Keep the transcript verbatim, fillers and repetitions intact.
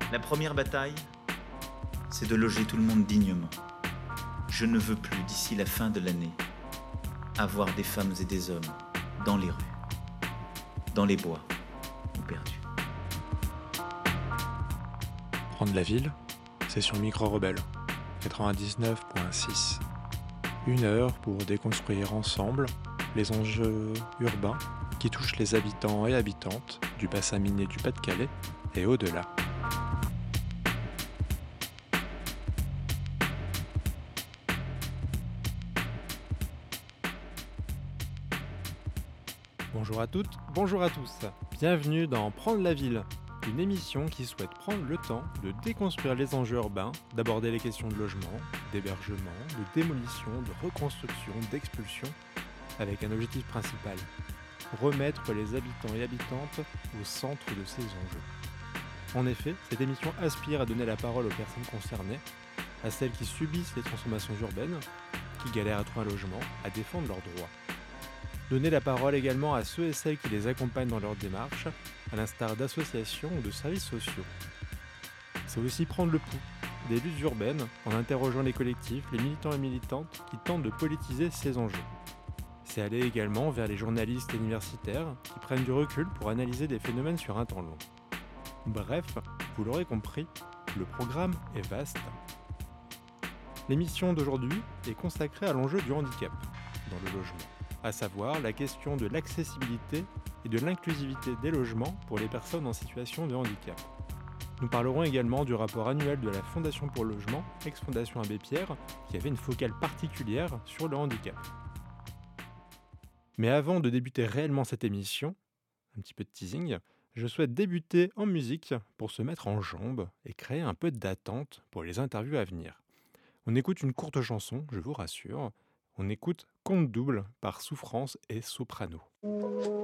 La première bataille, c'est de loger tout le monde dignement. Je ne veux plus, d'ici la fin de l'année, avoir des femmes et des hommes dans les rues, dans les bois ou perdus. Prendre la ville, c'est sur Micro Rebelle, quatre-vingt-dix-neuf virgule six. Une heure pour déconstruire ensemble les enjeux urbains qui touchent les habitants et habitantes du bassin minier du Pas-de-Calais et au-delà. Bonjour à toutes, bonjour à tous. Bienvenue dans Prendre la ville, une émission qui souhaite prendre le temps de déconstruire les enjeux urbains, d'aborder les questions de logement, d'hébergement, de démolition, de reconstruction, d'expulsion, avec un objectif principal: remettre les habitants et habitantes au centre de ces enjeux. En effet, cette émission aspire à donner la parole aux personnes concernées, à celles qui subissent les transformations urbaines, qui galèrent à trouver un logement, à défendre leurs droits. Donner la parole également à ceux et celles qui les accompagnent dans leur démarche, à l'instar d'associations ou de services sociaux. C'est aussi prendre le pouls des luttes urbaines en interrogeant les collectifs, les militants et militantes qui tentent de politiser ces enjeux. C'est aller également vers les journalistes et universitaires qui prennent du recul pour analyser des phénomènes sur un temps long. Bref, vous l'aurez compris, le programme est vaste. L'émission d'aujourd'hui est consacrée à l'enjeu du handicap dans le logement, à savoir la question de l'accessibilité et de l'inclusivité des logements pour les personnes en situation de handicap. Nous parlerons également du rapport annuel de la Fondation pour le logement, ex-Fondation Abbé Pierre, qui avait une focale particulière sur le handicap. Mais avant de débuter réellement cette émission, un petit peu de teasing, je souhaite débuter en musique pour se mettre en jambes et créer un peu d'attente pour les interviews à venir. On écoute une courte chanson, je vous rassure. On écoute Compte double par Souffrance et Soprano.